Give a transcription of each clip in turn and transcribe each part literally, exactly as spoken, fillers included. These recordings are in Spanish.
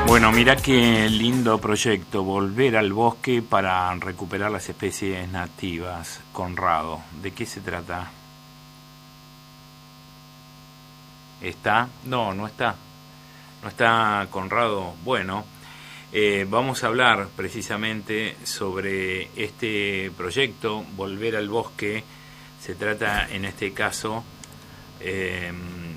Bueno, mira qué lindo proyecto, volver al bosque para recuperar las especies nativas. Conrado, ¿de qué se trata? ¿Está? No, no está. No está Conrado. Bueno, eh, vamos a hablar precisamente sobre este proyecto, volver al bosque. Se trata en este caso eh,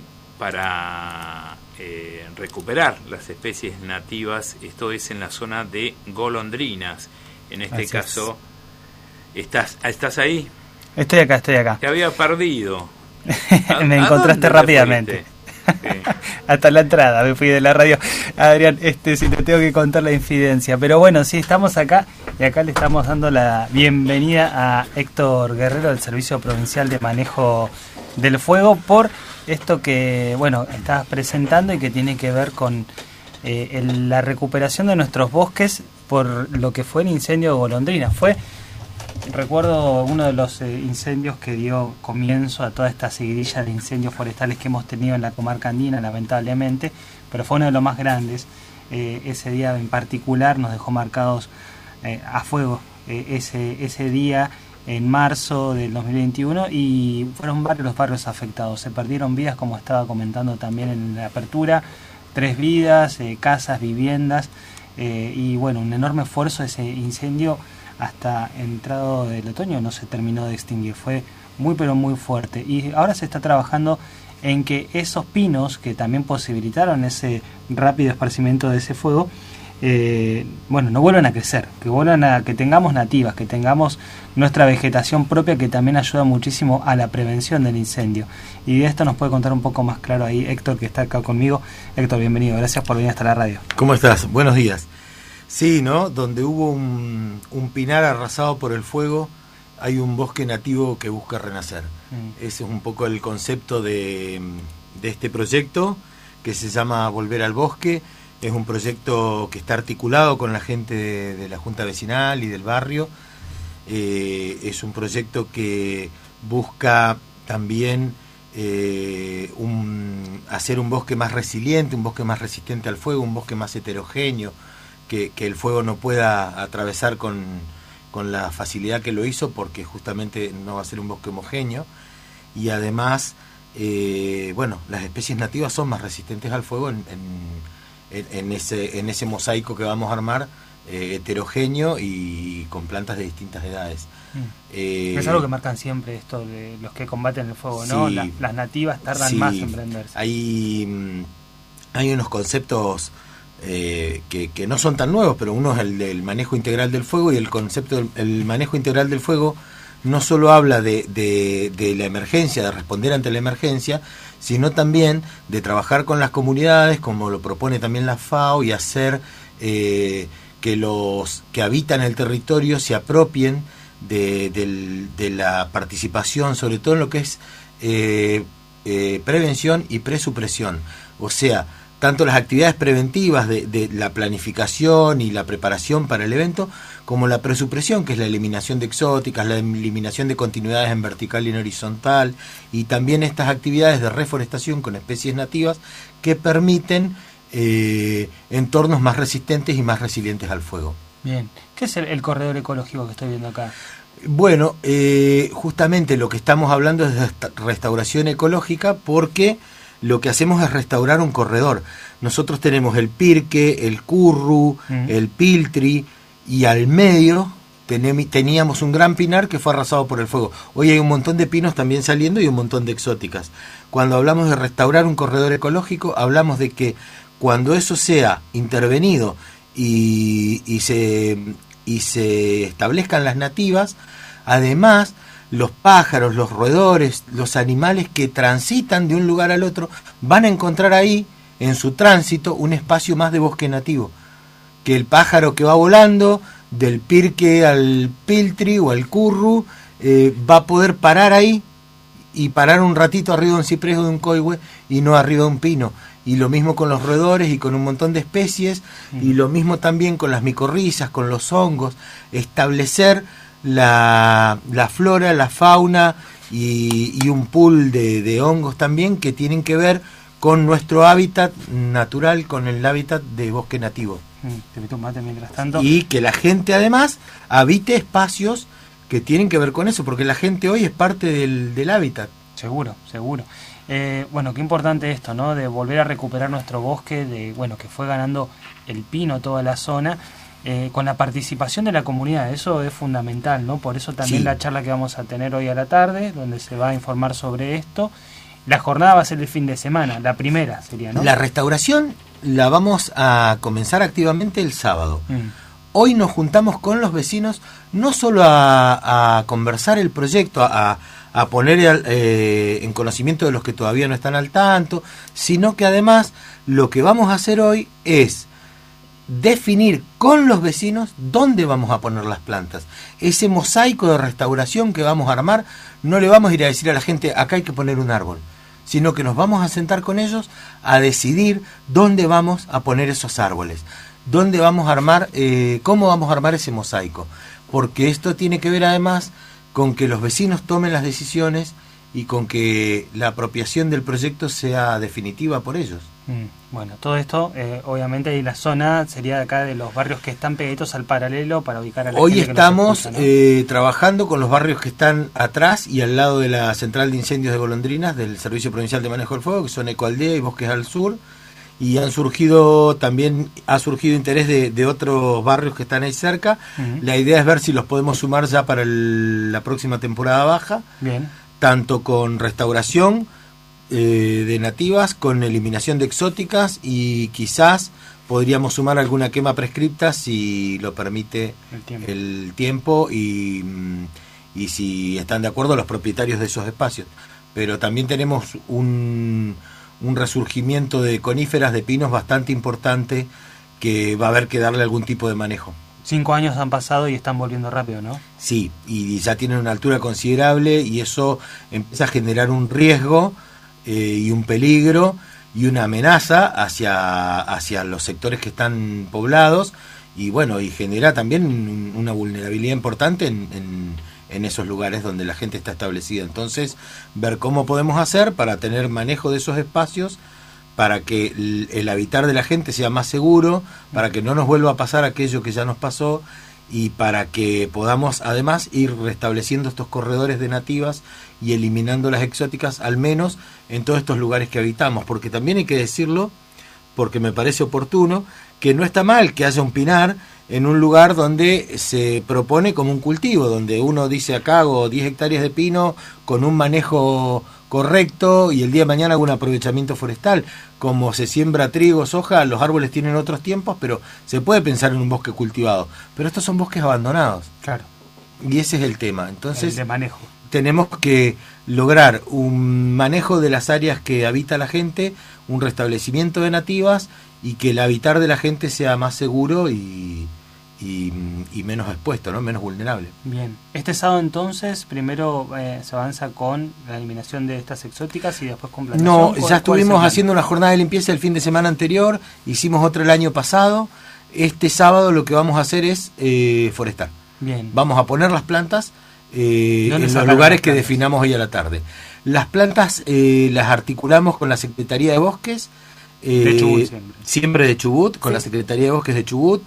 para... Eh, recuperar las especies nativas. Esto es en la zona de golondrinas. En este Así caso, es. ¿estás estás ahí? Estoy acá, estoy acá. Te había perdido. Me encontraste rápidamente. Sí. Hasta la entrada me fui de la radio. Adrián, este sí te tengo que contar la infidencia. Pero bueno, sí, estamos acá y acá le estamos dando la bienvenida a Héctor Guerrero del Servicio Provincial de Manejo del Fuego por esto que, bueno, estabas presentando y que tiene que ver con eh, el, la recuperación de nuestros bosques por lo que fue el incendio de golondrinas. Fue, recuerdo, uno de los eh, incendios que dio comienzo a toda esta seguidilla de incendios forestales que hemos tenido en la comarca andina, lamentablemente, pero fue uno de los más grandes. Eh, ese día en particular nos dejó marcados eh, a fuego eh, ese, ese día en marzo del dos mil veintiuno, y fueron varios los barrios afectados. Se perdieron vidas, como estaba comentando también en la apertura, tres vidas, eh, casas, viviendas, eh, y bueno, un enorme esfuerzo. Ese incendio hasta entrado del otoño no se terminó de extinguir, fue muy pero muy fuerte, y ahora se está trabajando en que esos pinos que también posibilitaron ese rápido esparcimiento de ese fuego, Eh, bueno, no vuelvan a crecer, que vuelvan a que tengamos nativas, que tengamos nuestra vegetación propia, que también ayuda muchísimo a la prevención del incendio. Y de esto nos puede contar un poco más claro ahí Héctor, que está acá conmigo. Héctor, bienvenido, gracias por venir hasta la radio. ¿Cómo estás? Buenos días. Sí, ¿no? Donde hubo un, un pinar arrasado por el fuego, hay un bosque nativo que busca renacer. Mm. Ese es un poco el concepto de, de este proyecto, que se llama Volver al Bosque. Es un proyecto que está articulado con la gente de, de la Junta Vecinal y del barrio. Eh, es un proyecto que busca también eh, un, hacer un bosque más resiliente, un bosque más resistente al fuego, un bosque más heterogéneo, que, que el fuego no pueda atravesar con, con la facilidad que lo hizo, porque justamente no va a ser un bosque homogéneo. Y además, eh, bueno, las especies nativas son más resistentes al fuego en, en En, en ese en ese mosaico que vamos a armar, eh, heterogéneo y con plantas de distintas edades. Mm. Eh, es algo que marcan siempre esto de los que combaten el fuego, ¿no? Sí, las, las nativas tardan sí, más en prenderse. Hay, hay unos conceptos eh, que, que no son tan nuevos, pero uno es el del manejo integral del fuego, y el concepto del el manejo integral del fuego no solo habla de, de, de la emergencia, de responder ante la emergencia, sino también de trabajar con las comunidades, como lo propone también la FAO, y hacer eh, que los que habitan el territorio se apropien de, de, de la participación, sobre todo en lo que es eh, eh, prevención y presupresión. O sea, tanto las actividades preventivas de, de la planificación y la preparación para el evento, como la presupresión, que es la eliminación de exóticas, la eliminación de continuidades en vertical y en horizontal, y también estas actividades de reforestación con especies nativas que permiten eh, entornos más resistentes y más resilientes al fuego. Bien, ¿qué es el, el corredor ecológico que estoy viendo acá? Bueno, eh, justamente lo que estamos hablando es de restauración ecológica, porque lo que hacemos es restaurar un corredor. Nosotros tenemos el pirque, el curru, mm. el piltri, y al medio teníamos un gran pinar que fue arrasado por el fuego. Hoy hay un montón de pinos también saliendo y un montón de exóticas. Cuando hablamos de restaurar un corredor ecológico, hablamos de que cuando eso sea intervenido y, y, se, y se establezcan las nativas, además los pájaros, los roedores, los animales que transitan de un lugar al otro van a encontrar ahí, en su tránsito, un espacio más de bosque nativo. Que el pájaro que va volando del pirque al piltri o al curru eh, va a poder parar ahí y parar un ratito arriba de un ciprés o de un coihue y no arriba de un pino. Y lo mismo con los roedores y con un montón de especies, mm. y lo mismo también con las micorrizas, con los hongos. Establecer la, la flora, la fauna y, y un pool de, de hongos también que tienen que ver con nuestro hábitat natural, con el hábitat de bosque nativo. Te meto un mate mientras tanto. Y que la gente además habite espacios que tienen que ver con eso, porque la gente hoy es parte del, del hábitat. Seguro, seguro. Eh, bueno, qué importante esto, ¿no? De volver a recuperar nuestro bosque, de bueno, que fue ganando el pino toda la zona, eh, con la participación de la comunidad. Eso es fundamental, ¿no? Por eso también sí. La charla que vamos a tener hoy a la tarde, donde se va a informar sobre esto. La jornada va a ser el fin de semana, la primera sería, ¿no? La restauración la vamos a comenzar activamente el sábado. Mm. Hoy nos juntamos con los vecinos no solo a, a conversar el proyecto, a, a poner eh, en conocimiento de los que todavía no están al tanto, sino que además lo que vamos a hacer hoy es definir con los vecinos dónde vamos a poner las plantas. Ese mosaico de restauración que vamos a armar, no le vamos a ir a decir a la gente, acá hay que poner un árbol, sino que nos vamos a sentar con ellos a decidir dónde vamos a poner esos árboles, dónde vamos a armar, eh, cómo vamos a armar ese mosaico, porque esto tiene que ver además con que los vecinos tomen las decisiones y con que la apropiación del proyecto sea definitiva por ellos. Mm, bueno, todo esto, eh, obviamente, y la zona sería acá de los barrios que están pegaditos al paralelo para ubicar a la Hoy gente estamos que nos escucha, ¿no? eh, trabajando con los barrios que están atrás y al lado de la Central de Incendios de Golondrinas del Servicio Provincial de Manejo del Fuego, que son Ecoaldea y Bosques al Sur, y han surgido también ha surgido interés de, de otros barrios que están ahí cerca. Uh-huh. La idea es ver si los podemos sumar ya para el, la próxima temporada baja. Bien. Tanto con restauración eh, de nativas, con eliminación de exóticas, y quizás podríamos sumar alguna quema prescripta si lo permite el tiempo, el tiempo y, y si están de acuerdo los propietarios de esos espacios. Pero también tenemos un, un resurgimiento de coníferas, de pinos bastante importante, que va a haber que darle algún tipo de manejo. Cinco años han pasado y están volviendo rápido, ¿no? Sí, y ya tienen una altura considerable y eso empieza a generar un riesgo eh, y un peligro y una amenaza hacia, hacia los sectores que están poblados, y bueno, y genera también una vulnerabilidad importante en, en, en esos lugares donde la gente está establecida. Entonces, ver cómo podemos hacer para tener manejo de esos espacios, para que el, el habitar de la gente sea más seguro, para que no nos vuelva a pasar aquello que ya nos pasó, y para que podamos además ir restableciendo estos corredores de nativas y eliminando las exóticas, al menos en todos estos lugares que habitamos. Porque también hay que decirlo, porque me parece oportuno, que no está mal que haya un pinar en un lugar donde se propone como un cultivo, donde uno dice acá hago diez hectáreas de pino con un manejo correcto y el día de mañana hago un aprovechamiento forestal. Como se siembra trigo, soja, los árboles tienen otros tiempos, pero se puede pensar en un bosque cultivado. Pero estos son bosques abandonados. Claro. Y ese es el tema. Entonces, el de manejo. Tenemos que lograr un manejo de las áreas que habita la gente, un restablecimiento de nativas, y que el habitar de la gente sea más seguro y, y, y menos expuesto, ¿no? Menos vulnerable. Bien. Este sábado entonces, primero eh, se avanza con la eliminación de estas exóticas y después con plantación. No, ya estuvimos haciendo una jornada de limpieza el fin de semana anterior, hicimos otra el año pasado. Este sábado lo que vamos a hacer es eh, forestar. Bien. Vamos a poner las plantas eh, en los lugares que definamos hoy a la tarde. Las plantas eh, las articulamos con la Secretaría de Bosques, eh, de Chubut siempre. siempre de Chubut, con sí. la Secretaría de Bosques de Chubut,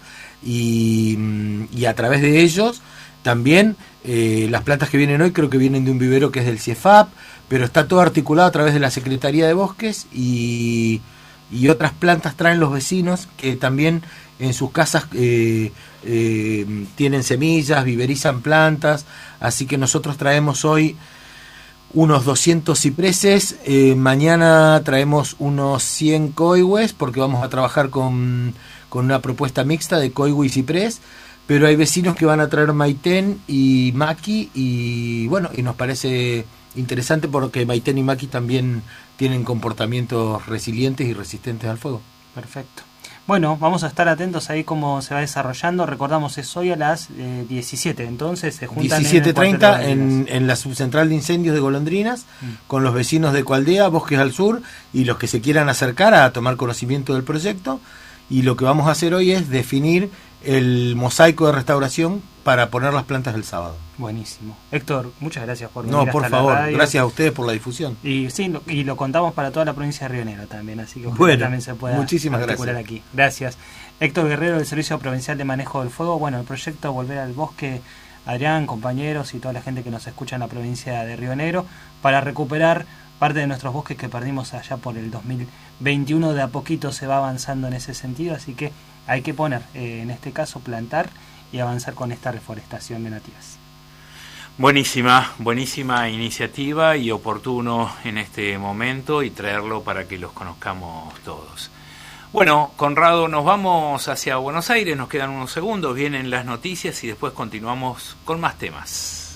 y, y a través de ellos también eh, las plantas que vienen hoy creo que vienen de un vivero que es del CIEFAP, pero está todo articulado a través de la Secretaría de Bosques, y, y otras plantas traen los vecinos que también en sus casas eh, eh, tienen semillas, viverizan plantas, así que nosotros traemos hoy unos doscientos cipreses, eh, mañana traemos unos cien coihues, porque vamos a trabajar con, con una propuesta mixta de coihue y ciprés, pero hay vecinos que van a traer maitén y maqui, y bueno, y nos parece interesante porque maitén y maqui también tienen comportamientos resilientes y resistentes al fuego. Perfecto. Bueno, vamos a estar atentos ahí cómo se va desarrollando. Recordamos, es hoy a las eh, diecisiete, entonces se juntan diecisiete treinta en, en, en la subcentral de incendios de Golondrinas, mm. con los vecinos de Ecoaldea, Bosques al Sur, y los que se quieran acercar a tomar conocimiento del proyecto. Y lo que vamos a hacer hoy es definir el mosaico de restauración para poner las plantas el sábado. Buenísimo. Héctor, muchas gracias por venir. No, por hasta favor, la radio. gracias a ustedes por la difusión. Y sí, lo, y lo contamos para toda la provincia de Río Negro también, así que bueno, también se pueda muchísimas articular gracias. aquí. Gracias. Héctor Guerrero, del Servicio Provincial de Manejo del Fuego. Bueno, el proyecto Volver al Bosque, Adrián, compañeros y toda la gente que nos escucha en la provincia de Río Negro, para recuperar parte de nuestros bosques que perdimos allá por el dos mil veintiuno. De a poquito se va avanzando en ese sentido, así que hay que poner, eh, en este caso, plantar y avanzar con esta reforestación de nativas. Buenísima, buenísima iniciativa y oportuno en este momento y traerlo para que los conozcamos todos. Bueno, Conrado, nos vamos hacia Buenos Aires, nos quedan unos segundos, vienen las noticias y después continuamos con más temas.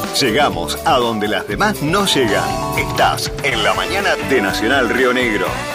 Llegamos a donde las demás no llegan. Estás en la mañana de Nacional Río Negro.